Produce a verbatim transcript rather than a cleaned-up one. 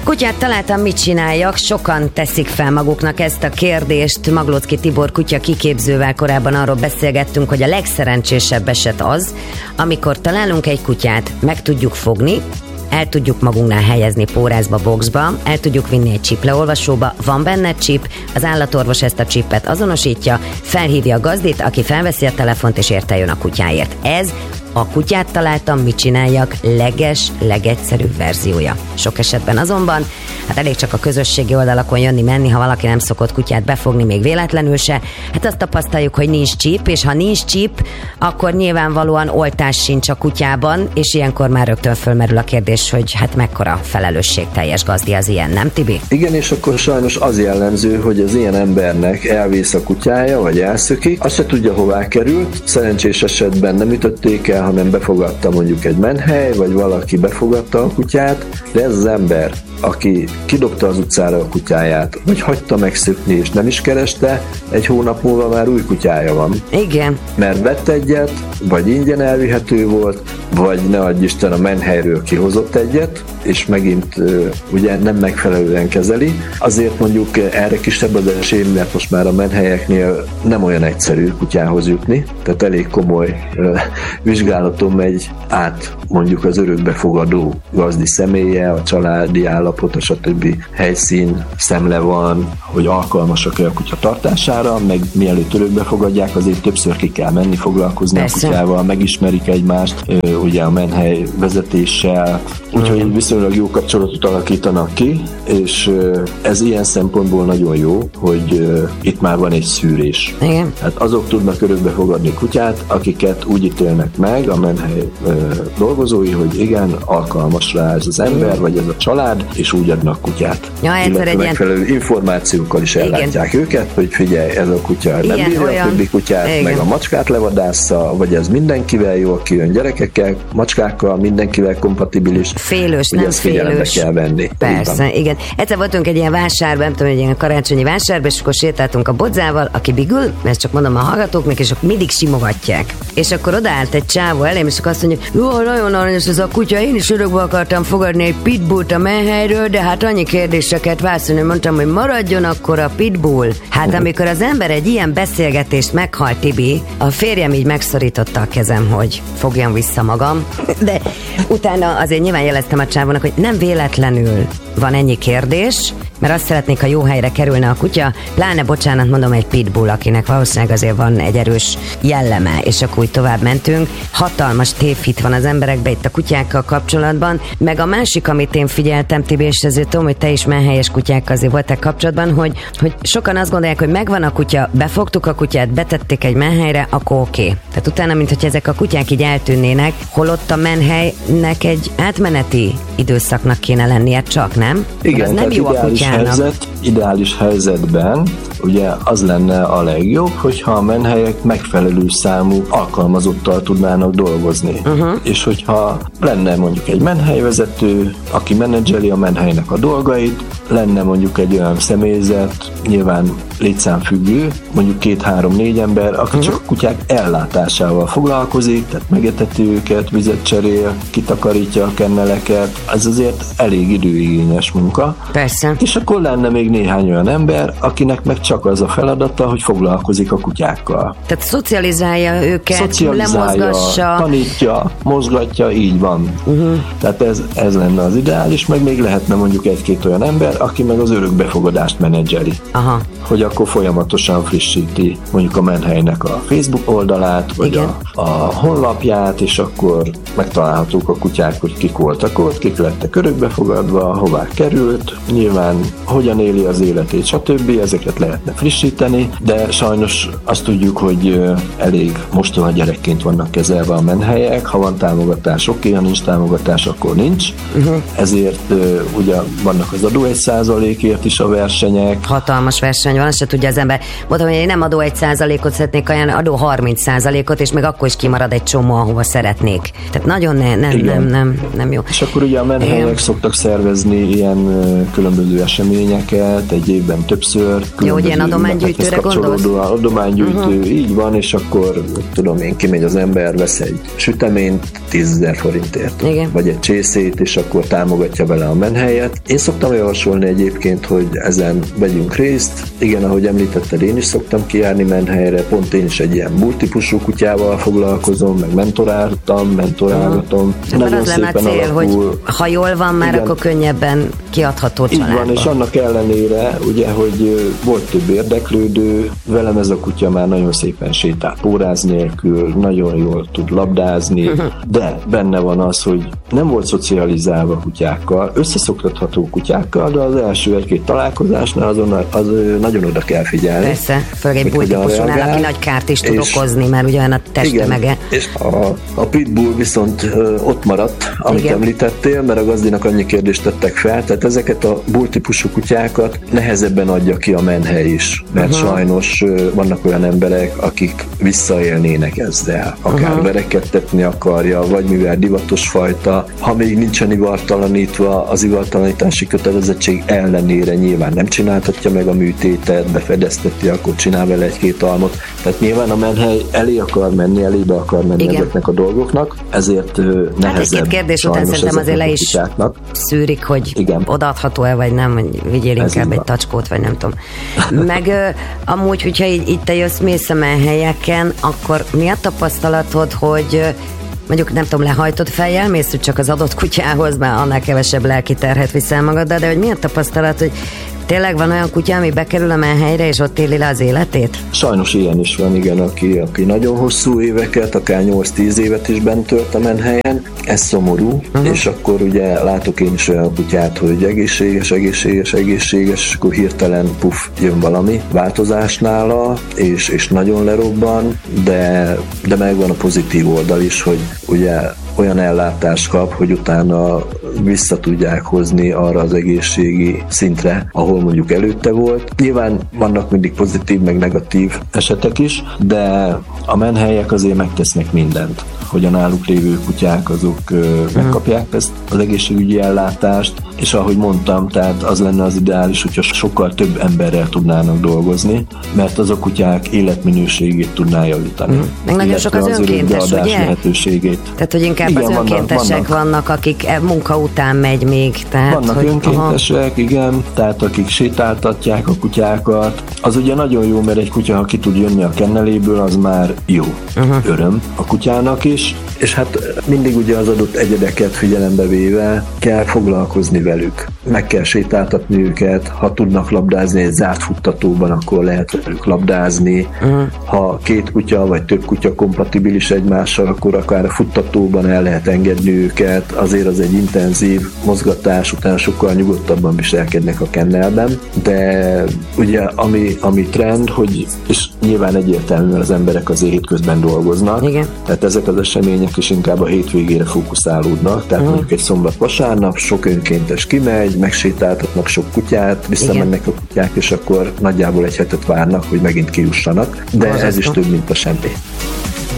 Kutyát találtam, mit csináljak? Sokan teszik fel maguknak ezt a kérdést. Maglóczky Tibor kutya kiképzővel korábban arról beszélgettünk, hogy a legszerencsésebb eset az, amikor találunk egy kutyát, meg tudjuk fogni, el tudjuk magunknál helyezni pórászba, boxba, el tudjuk vinni egy csipleolvasóba, van benne csip, az állatorvos ezt a csipet azonosítja, felhívja a gazdit, aki felveszi a telefont és érte jön a kutyáért. Ez a kutyát találtam, mit csináljak leges, legegyszerűbb verziója. Sok esetben azonban, hát elég csak a közösségi oldalakon jönni-menni, ha valaki nem szokott kutyát befogni, még véletlenül se. Hát azt tapasztaljuk, hogy nincs csip, és ha nincs csip, akkor nyilvánvalóan oltás sincs a kutyában, és ilyenkor már rögtön fölmerül a kérdés, hogy hát mekkora felelősségteljes gazdi az ilyen, nem Tibi? Igen, és akkor sajnos az jellemző, hogy az ilyen embernek elvész a kutyája, vagy elszökik, azt se tudja, hová került, szerencsés esetben nem ütötték el, hanem befogadta mondjuk egy menhely, vagy valaki befogadta a kutyát, de ez az ember, aki kidobta az utcára a kutyáját, vagy hagyta megszökni és nem is kereste, egy hónap múlva már új kutyája van. Igen. Mert vett egyet, vagy ingyen elvihető volt, vagy ne adj Isten a menhelyről kihozott egyet, és megint ugye nem megfelelően kezeli. Azért mondjuk erre kisebb az esély, mert most már a menhelyeknél nem olyan egyszerű kutyához jutni, tehát elég komoly vizsgálaton megy át mondjuk az örökbefogadó gazdi személye, a családi állapot, a stb. Helyszín, szemle van, hogy alkalmasak-e a kutya tartására, meg mielőtt örökbefogadják, azért többször ki kell menni, foglalkozni Persze. a kutyával, megismerik egymást, ugye a menhely vezetéssel, úgyhogy mm. viszonylag jó kapcsolatot alakítanak ki, és ez ilyen szempontból nagyon jó, hogy itt már van egy szűrés. Igen. Hát azok tudnak örökbefogadni kutyát, akiket úgy ítélnek meg a menhely dolgozói, hogy igen, alkalmas rá ez az ember, mm. vagy ez a család, és úgy adnak kutyát. Ja, illetve megfelelő ilyen... információkkal is ellátják igen. őket, hogy figyelj, ez a kutya nem igen, bírja olyan... a többi kutyát, igen. meg a macskát levadásza, vagy ez mindenkivel jó, aki jön gyerekekkel, macskákkal, mindenkivel kompatibilis. Félős, nem félős. Kell venni. Persze, igen. Egyszer voltunk egy ilyen vásárban, nem tudom, egy ilyen karácsonyi vásárban, és akkor sétáltunk a bodzával, aki bigül, ezt csak mondom a hallgatóknak, és akkor mindig simogatják. És akkor odaállt egy csávó elém, és akkor azt mondja, jó, nagyon aranyos ez a kutya, én is örökbe akartam fogadni egy pitbullt a menhelyről, de hát annyi kérdéseket válaszolni, mondtam, hogy maradjon akkor a pitbull. Hát amikor az ember egy ilyen beszélgetést meghalt, Tibi, a férjem így megszorította a kezem, hogy fogjam vissza magam, de utána azért nyilván jeleztem a csávónak, hogy nem véletlenül van ennyi kérdés, mert azt szeretnék, ha jó helyre kerülne a kutya, pláne, bocsánat, mondom, egy pitbull, akinek valószínűleg azért van egy erős jelleme, és akkor úgy tovább mentünk. Hatalmas tévhit van az emberekben itt a kutyákkal kapcsolatban, meg a másik, amit én figyeltem, Tibi, és ezért tudom, hogy te is menhelyes kutyákkal azért voltál kapcsolatban, hogy, hogy sokan azt gondolják, hogy megvan a kutya, befogtuk a kutyát, betették egy menhelyre, akkor oké. Okay. Tehát utána, mint hogy ezek a kutyák így eltűnnének, holott a menhelynek egy átmeneti időszaknak kéne lennie csak, nem? Igen, az nem jó a kutyának. Helyzet, ideális helyzetben ugye az lenne a legjobb, hogyha a menhelyek megfelelő számú alkalmazottal tudnának dolgozni. Uh-huh. És hogyha lenne mondjuk egy menhelyvezető, aki menedzseli a menhelynek a dolgait, lenne mondjuk egy olyan személyzet, nyilván létszámfüggő, mondjuk két-három-négy ember, aki uh-huh. csak a kutyák ellátásával foglalkozik, tehát megeteti őket, vizet cserél, kitakarítja a kenneleket, ez azért elég időigényes munka. Persze. És akkor lenne még néhány olyan ember, akinek meg csak az a feladata, hogy foglalkozik a kutyákkal. Tehát szocializálja őket, szocializálja, lemozgassa. Tanítja, mozgatja, így van. Uh-huh. Tehát ez, ez lenne az ideális, meg még lehetne mondjuk egy-két olyan ember, aki meg az örökbefogadást menedzseli. Aha. Hogy akkor folyamatosan frissíti mondjuk a menhelynek a Facebook oldalát, vagy a, a honlapját, és akkor megtalálhatók a kutyák, hogy kik voltak ott, kik lettek örökbefogadva, hová került, nyilván hogyan éli az életét, stb. Ezeket lehetne frissíteni, de sajnos azt tudjuk, hogy elég mostoha gyerekként vannak kezelve a menhelyek, ha van támogatás, oké, ha nincs támogatás, akkor nincs. Uh-huh. Ezért ugye vannak az adó egy százalékért is a versenyek. Hatalmas verseny van, se tudja az ember. Mondtam, hogy én nem adó egy százalékot szeretnék ajánlani, adó harminc százalékot, és még akkor is kimarad egy csomó, ahova szeretnék. Tehát nagyon ne, nem, nem, nem, nem jó. És akkor ugye a menhelyek szoktak szervezni ilyen különböző eseményeket, egy évben többször. Jó, hogy ilyen adománygyűjtőre gondolsz? Adománygyűjtő, uh-huh. így van, és akkor tudom én, kimegy az ember, vesz egy süteményt tízezer forintért, igen. vagy egy csészét, és akkor támogatja vele a menhelyet. Én szoktam javasolni egyébként, hogy ezen vegyünk részt. Igen, ahogy említetted, én is szoktam kijárni menhelyre, pont én is egy ilyen multitípusú kutyával foglalkozom, meg mentoráltam, mentorálgatom. Uh-huh. Nagyon az szépen lenne a cél, alakul. Hogy ha jól van már, igen. akkor könnyebben kiadható családba. Így van, és annak ellenére, ugye, hogy volt több érdeklődő, velem ez a kutya már nagyon szépen sétál póráz nélkül, nagyon jól tud labdázni, uh-huh. de benne van az, hogy nem volt szocializálva kutyákkal, összeszoktatható kutyákkal, de az első egy-két találkozásnál azon az nagyon oda kell figyelni. Persze, főleg egy bulltípusúnál, aki nagy kárt is tud és, okozni, mert ugye olyan a testtömege. Igen, és a, a pitbull viszont ö, ott maradt, amit igen. említettél, mert a gazdinak annyi kérdést tettek fel, tehát ezeket a bulltípusú kutyákat nehezebben adja ki a menhely is, mert uh-huh. sajnos ö, vannak olyan emberek, akik visszaélnének ezzel, akár uh-huh. verekedtetni akarja, vagy mivel divatos fajta, ha még nincsen ivartalanítva, az ivartalanítási kötelezettség ellenére nyilván nem csináltatja meg a műtétet, befedezteti, akkor csinál vele egy-két almot. Tehát nyilván a menhely elé akar menni, elébe akar menni igen. ezeknek a dolgoknak, ezért nehezebb. Hát egy-két kérdés után szerintem azért le is szűrik, hogy igen. odaadható-e, vagy nem, hogy vigyél inkább egy tacskót, vagy nem tudom. Meg ö, amúgy, hogyha így, így te jössz, mész a menhelyeken, akkor mi a tapasztalatod, hogy mondjuk nem tudom, lehajtott fejjel mész, hogy csak az adott kutyához, mert annál kevesebb lelki terhet viszel magaddal, de hogy mi a tapasztalat, hogy tényleg van olyan kutya, ami bekerül a menhelyre, és ott éli le az életét? Sajnos ilyen is van, igen, aki, aki nagyon hosszú éveket, akár nyolc-tíz évet is bent tölt a menhelyen. Ez szomorú, uh-huh. és akkor ugye látok én is olyan kutyát, hogy egészséges, egészséges, egészséges, és akkor hirtelen puff, jön valami változás nála, és, és nagyon lerobban, de, de megvan a pozitív oldal is, hogy ugye olyan ellátást kap, hogy utána vissza tudják hozni arra az egészségi szintre, ahol mondjuk előtte volt. Nyilván vannak mindig pozitív, meg negatív esetek is, de a menhelyek azért megtesznek mindent, hogy a náluk lévő kutyák azok uh, megkapják ezt az egészségügyi ellátást, és ahogy mondtam, tehát az lenne az ideális, hogyha sokkal több emberrel tudnának dolgozni, mert az a kutyák életminőségét tudná javítani. Mm. Meg nagyon sok az, az önkéntes, ugye? Lehetőségét. Tehát, hogy inkább igen, az önkéntesek vannak, vannak. vannak, akik munka után megy még. Tehát, vannak hogy, önkéntesek, aha. igen, tehát akik sétáltatják a kutyákat. Az ugye nagyon jó, mert egy kutya, ha ki tud jönni a kenneléből, az már jó. Uh-huh. Öröm a kutyának is, és hát mindig ugye az adott egyedeket figyelembe véve kell foglalkozni velük. Meg kell sétáltatni őket, ha tudnak labdázni egy zárt futtatóban, akkor lehet velük labdázni. Uh-huh. Ha két kutya vagy több kutya kompatibilis egymással, akkor akár a futtatóban el lehet engedni őket, azért az egy intenzív mozgatás, utána sokkal nyugodtabban viselkednek a kennelben, de ugye ami, ami trend, hogy és nyilván egyértelműen az emberek azért hétközben dolgoznak, igen. tehát ezek az események is inkább a hétvégére fókuszálódnak, tehát uh-huh. mondjuk egy szombat-vasárnap sok önkéntes kimegy, megsétáltatnak sok kutyát, visszamennek igen. a kutyák, és akkor nagyjából egy hetet várnak, hogy megint kijussanak, de ez is több, mint a semmi.